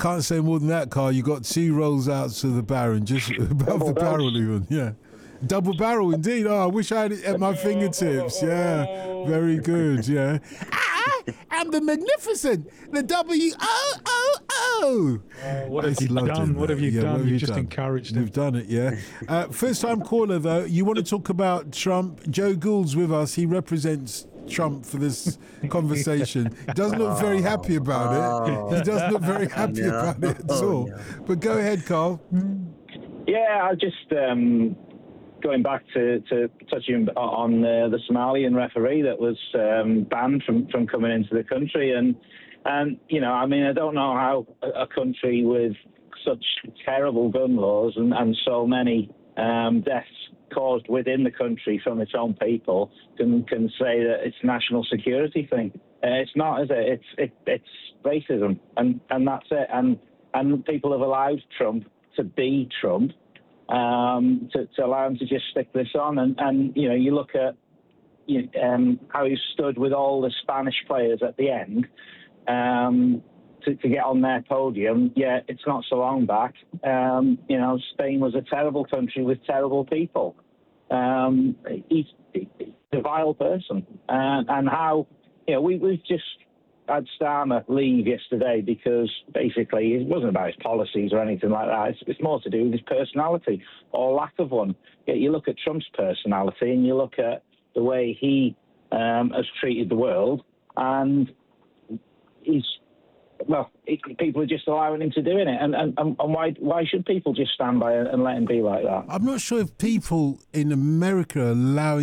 can't say more than that, Carl. You got 2 rolls out to the Baron, just above the barrel even. Yeah. Double barrel indeed. Oh, I wish I had it at my fingertips. Yeah. Very good. Yeah. I'm the Magnificent. The W-O-O-O. What have you done? What have you done? You've just encouraged him. We've done it, yeah. First time caller, though. You want to talk about Trump? Joe Gould's with us. He represents Trump for this conversation. He doesn't look very happy about it. He doesn't look very happy about it at all. But go ahead, Carl. Yeah, I just going back to touching on the Somalian referee that was banned from coming into the country, and you know, I mean, I don't know how a country with such terrible gun laws and so many deaths caused within the country from its own people can say that it's a national security thing. It's not, is it? It's racism, and that's it. And people have allowed Trump to be Trump, to allow him to just stick this on. And you know, you look at how he stood with all the Spanish players at the end to get on their podium. Yeah, it's not so long back. You know, Spain was a terrible country with terrible people. He's a vile person. And how, you know, we've just had Starmer leave yesterday because basically it wasn't about his policies or anything like that. It's more to do with his personality or lack of one. Yet you look at Trump's personality and you look at the way he has treated the world, and people are just allowing him to do it. And why should people just stand by and let him be like that? I'm not sure if people in America are allowing